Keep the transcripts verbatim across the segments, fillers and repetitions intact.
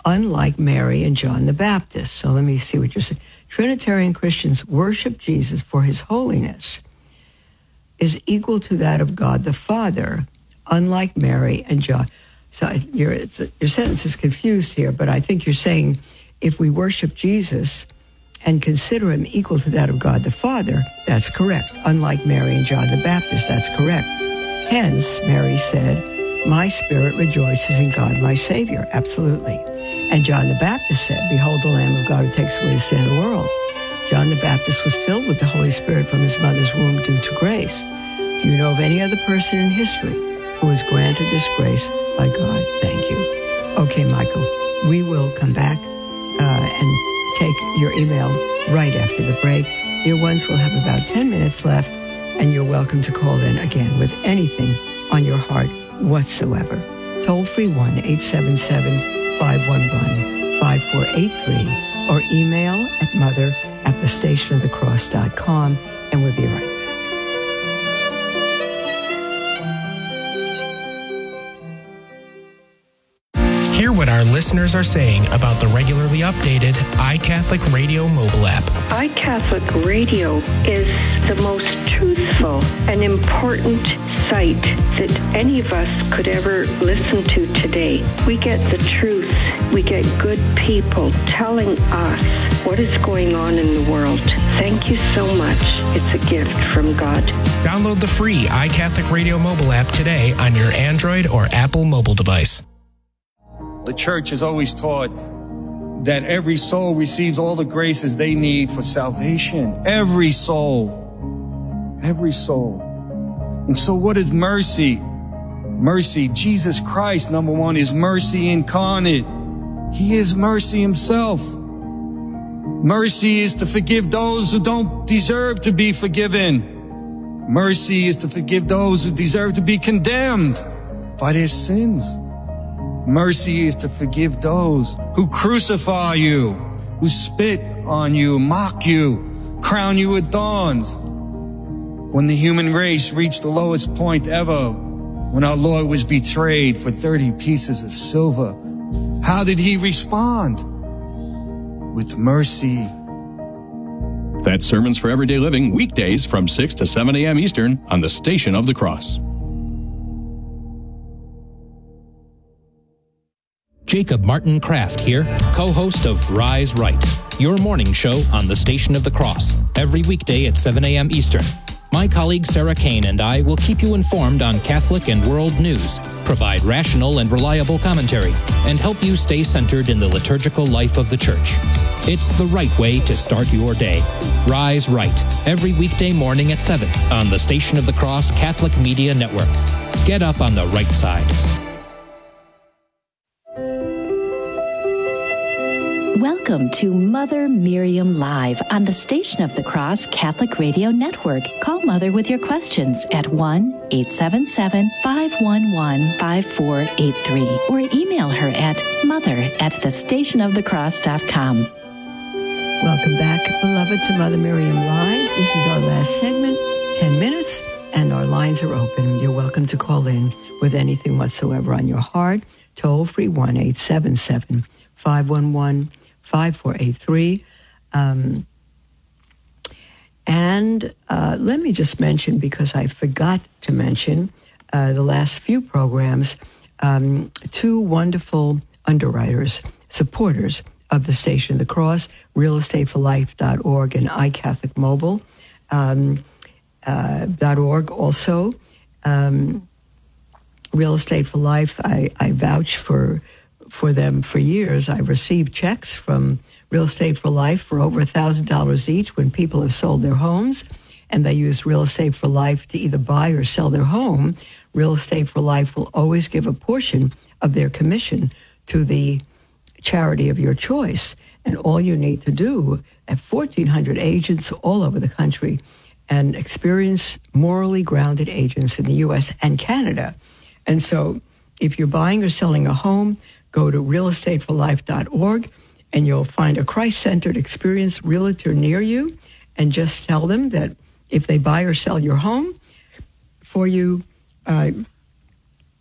unlike Mary and John the Baptist. So let me see what you're saying. Trinitarian Christians worship Jesus for his holiness is equal to that of God the Father, unlike Mary and John. So your, it's, your sentence is confused here, but I think you're saying if we worship Jesus and consider him equal to that of God the Father, that's correct. Unlike Mary and John the Baptist, that's correct. Hence, Mary said, my spirit rejoices in God, my Savior. Absolutely. And John the Baptist said, behold the Lamb of God who takes away the sin of the world. John the Baptist was filled with the Holy Spirit from his mother's womb due to grace. Do you know of any other person in history who was granted this grace by God? Thank you. Okay, Michael, we will come back uh, and take your email right after the break. Dear ones, we'll have about ten minutes left, and you're welcome to call in again with anything on your heart whatsoever. Toll free one eight seven seven, five one one, five four eight three or email at mother at the station of the cross dot com, and we'll be right back. Hear what our listeners are saying about the regularly updated iCatholic Radio mobile app. iCatholic Radio is the most truthful and important site that any of us could ever listen to today. We get the truth. We get good people telling us what is going on in the world. Thank you so much. It's a gift from God. Download the free iCatholic Radio mobile app today on your Android or Apple mobile device. The church has always taught that every soul receives all the graces they need for salvation. Every soul. Every soul. And so what is mercy? Mercy, Jesus Christ, number one, is mercy incarnate. He is mercy himself. Mercy is to forgive those who don't deserve to be forgiven. Mercy is to forgive those who deserve to be condemned by their sins. Mercy is to forgive those who crucify you, who spit on you, mock you, crown you with thorns. When the human race reached the lowest point ever, when our Lord was betrayed for thirty pieces of silver, how did he respond? With mercy. That's Sermons for Everyday Living, weekdays from six to seven a.m. Eastern on the Station of the Cross. Jacob Martin Kraft here, co-host of Rise Right, your morning show on the Station of the Cross, every weekday at seven a.m. Eastern. My colleague Sarah Kane and I will keep you informed on Catholic and world news, provide rational and reliable commentary, and help you stay centered in the liturgical life of the Church. It's the right way to start your day. Rise Right, every weekday morning at seven on the Station of the Cross Catholic Media Network. Get up on the right side. Welcome to Mother Miriam Live on the Station of the Cross Catholic Radio Network. Call Mother with your questions at one eight seven seven, five one one, five four eight three or email her at mother at the station of the cross dot com. Welcome back, beloved, to Mother Miriam Live. This is our last segment, ten minutes, and our lines are open. You're welcome to call in with anything whatsoever on your heart. Toll free one eight seven seven, five one one, five four eight three. Um, and uh, let me just mention, because I forgot to mention uh, the last few programs, um, two wonderful underwriters, supporters of the Station of the Cross, real estate for life dot org and iCatholic Mobile um, uh, .org also. Um, Real Estate for Life, I, I vouch for for them for years. I've received checks from Real Estate for Life for over one thousand dollars each when people have sold their homes and they used Real Estate for Life to either buy or sell their home. Real Estate for Life will always give a portion of their commission to the charity of your choice. And all you need to do, at fourteen hundred agents all over the country and experienced, morally grounded agents in the U S and Canada. And so if you're buying or selling a home, go to real estate for life dot org and you'll find a Christ-centered, experienced realtor near you, and just tell them that if they buy or sell your home for you, uh,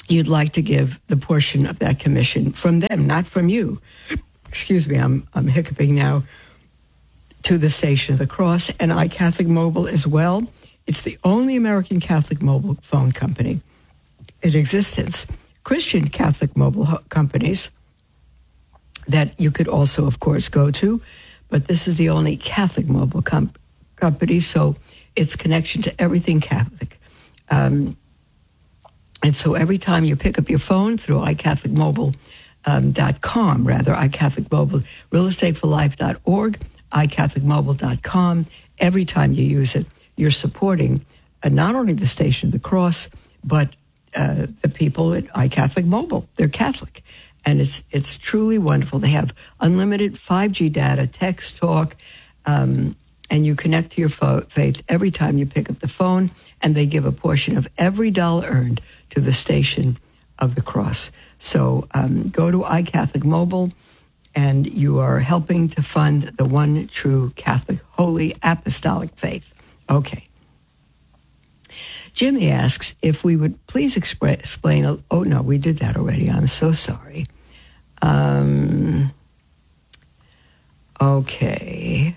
you'd like to give the portion of that commission from them, not from you. Excuse me, I'm, I'm hiccuping now. To the Station of the Cross and iCatholic Mobile as well. It's the only American Catholic mobile phone company in existence. Christian Catholic mobile ho- companies that you could also, of course, go to, but this is the only Catholic mobile com- company, so it's connection to everything Catholic. Um, and so every time you pick up your phone through i catholic mobile dot com, um, rather, iCatholic Mobile, real estate for life dot org, i catholic mobile dot com. Every time you use it, you're supporting uh, not only the Station of the Cross, but uh, the people at iCatholic Mobile. They're Catholic. And it's it's truly wonderful. They have unlimited five G data, text, talk, um, and you connect to your fo- faith every time you pick up the phone, and they give a portion of every dollar earned to the Station of the Cross. So um, go to iCatholic Mobile, and you are helping to fund the one true Catholic, holy, apostolic faith. Okay. Jimmy asks if we would please expre- explain. A, oh, no, we did that already. I'm so sorry. Um, okay.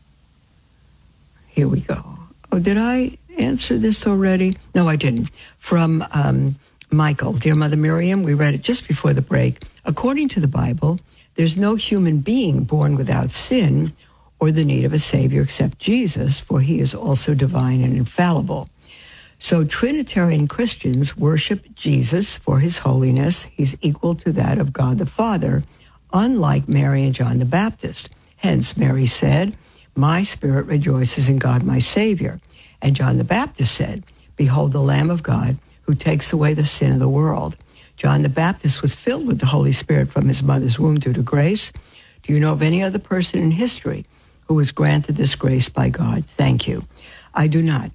Here we go. Oh, did I answer this already? No, I didn't. From um, Michael. Dear Mother Miriam, we read it just before the break. According to the Bible, there's no human being born without sin or the need of a Savior except Jesus, for he is also divine and infallible. So Trinitarian Christians worship Jesus for his holiness. He's equal to that of God the Father, unlike Mary and John the Baptist. Hence, Mary said, my spirit rejoices in God my Savior. And John the Baptist said, behold the Lamb of God who takes away the sin of the world. John the Baptist was filled with the Holy Spirit from his mother's womb due to grace. Do you know of any other person in history who was granted this grace by God? Thank you. I do not.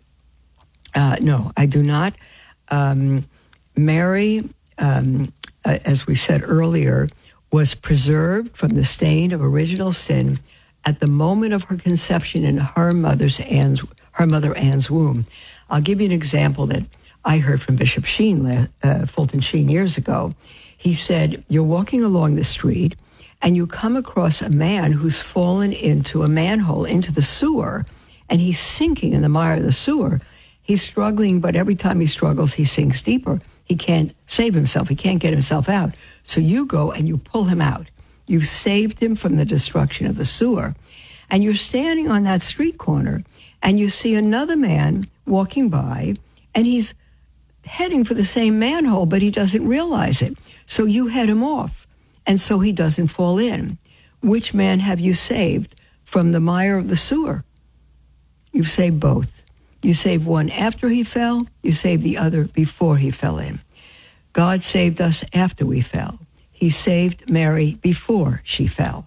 Uh, no, I do not. Um, Mary, um, uh, as we said earlier, was preserved from the stain of original sin at the moment of her conception in her mother's Anne's, her mother Anne's womb. I'll give you an example that I heard from Bishop Sheen, uh, Fulton Sheen, years ago. He said, you're walking along the street and you come across a man who's fallen into a manhole, into the sewer, and he's sinking in the mire of the sewer. He's struggling, but every time he struggles, he sinks deeper. He can't save himself. He can't get himself out. So you go and you pull him out. You've saved him from the destruction of the sewer. And you're standing on that street corner, and you see another man walking by, and he's heading for the same manhole, but he doesn't realize it. So you head him off, and so he doesn't fall in. Which man have you saved from the mire of the sewer? You've saved both. You saved one after he fell. You saved the other before he fell in. God saved us after we fell. He saved Mary before she fell.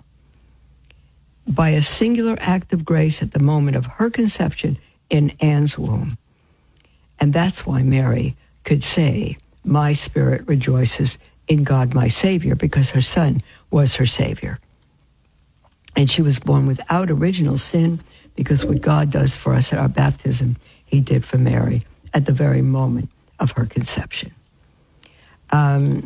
By a singular act of grace at the moment of her conception in Anne's womb. And that's why Mary could say, my spirit rejoices in God my Savior, because her son was her Savior. And she was born without original sin, because what God does for us at our baptism, he did for Mary at the very moment of her conception. Um,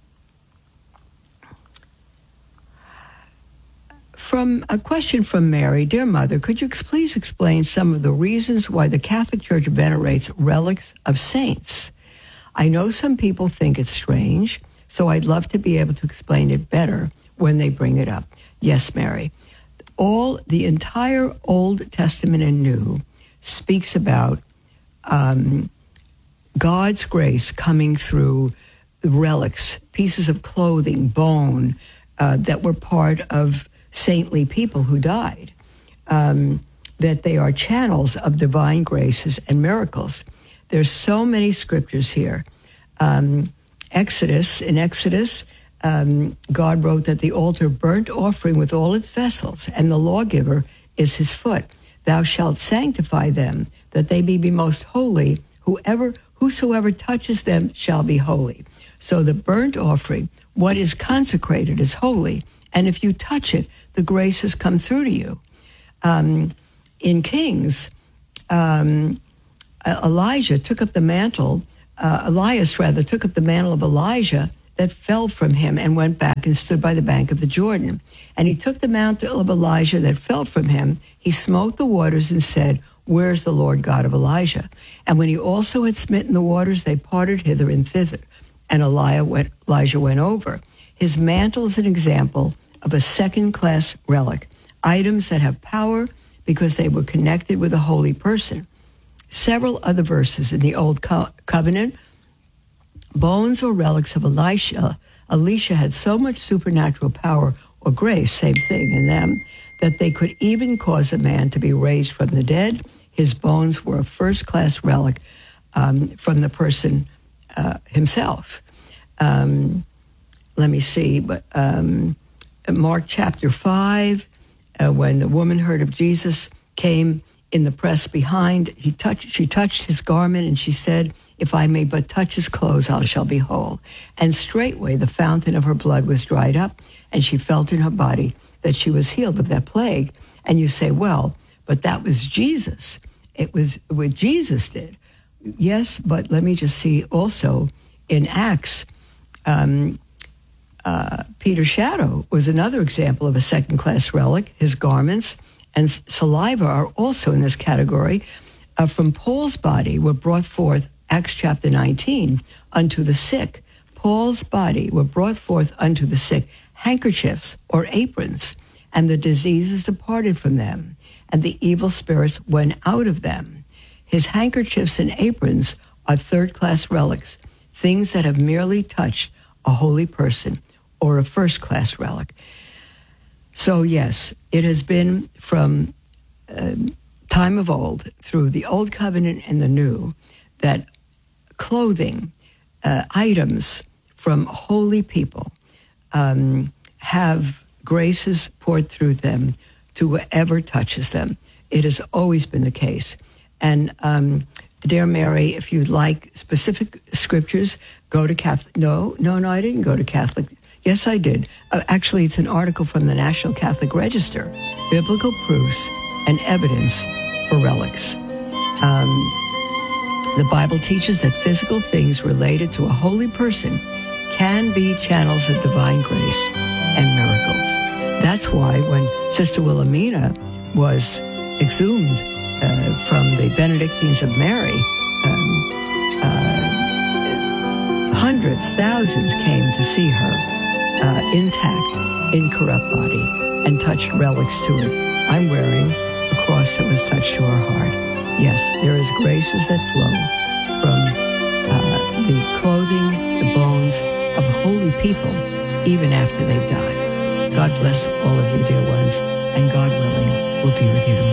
from a question from Mary, dear Mother, could you please explain some of the reasons why the Catholic Church venerates relics of saints? I know some people think it's strange, so I'd love to be able to explain it better when they bring it up. Yes, Mary. All, the entire Old Testament and New speaks about um, God's grace coming through relics, pieces of clothing, bone, uh, that were part of saintly people who died, um, that they are channels of divine graces and miracles. There's so many scriptures here. Um, Exodus, in Exodus, Um, God wrote that the altar burnt offering with all its vessels, and the lawgiver is his foot. Thou shalt sanctify them, that they may be most holy. Whoever, whosoever touches them shall be holy. So the burnt offering, what is consecrated, is holy. And if you touch it, the grace has come through to you. Um, in Kings, um, Elijah took up the mantle uh, Elias rather took up the mantle of Elijah that fell from him and went back and stood by the bank of the Jordan. And he took the mantle of Elijah that fell from him. He smote the waters and said, "Where's the Lord God of Elijah?" And when he also had smitten the waters, they parted hither and thither. And Elijah went, Elijah went over. His mantle is an example of a second-class relic, items that have power because they were connected with a holy person. Several other verses in the Old Co- Covenant, bones or relics of Elisha, Elisha had so much supernatural power or grace, same thing in them, that they could even cause a man to be raised from the dead. His bones were a first-class relic um, from the person uh, himself. Um, let me see, but um, Mark chapter five, uh, when the woman heard of Jesus, came in the press behind, he touched, she touched his garment, and she said, "If I may but touch his clothes, I shall be whole." And straightway the fountain of her blood was dried up, and she felt in her body that she was healed of that plague. And you say, well, but that was Jesus. It was what Jesus did. Yes, but let me just see also in Acts, um, uh, Peter's shadow was another example of a second-class relic. His garments and saliva are also in this category. Uh, from Paul's body were brought forth, Acts chapter nineteen, unto the sick. Paul's body were brought forth unto the sick handkerchiefs or aprons, and the diseases departed from them, and the evil spirits went out of them. His handkerchiefs and aprons are third-class relics, things that have merely touched a holy person or a first-class relic. So yes, it has been from uh, time of old, through the Old Covenant and the New, that clothing, uh, items from holy people um, have graces poured through them to whoever touches them. It has always been the case. And um, dear Mary, if you'd like specific scriptures, go to Catholic. No, no, no, I didn't go to Catholic. Yes, I did. Uh, actually, it's an article from the National Catholic Register, Biblical Proofs and Evidence for Relics. Um, the Bible teaches that physical things related to a holy person can be channels of divine grace and miracles. That's why when Sister Wilhelmina was exhumed uh, from the Benedictines of Mary, um, uh, hundreds, thousands came to see her. Uh, intact, incorrupt body, and touched relics to it. I'm wearing a cross that was touched to her heart. Yes, there is graces that flow from uh, the clothing, the bones of holy people, even after they've died. God bless all of you, dear ones, and God willing, we'll be with you tomorrow.